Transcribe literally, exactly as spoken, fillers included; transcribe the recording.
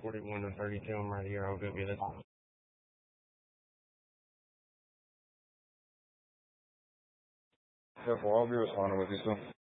forty-one to thirty-two. I'm right here. I'll go get it. Careful, I'll be responding with you soon.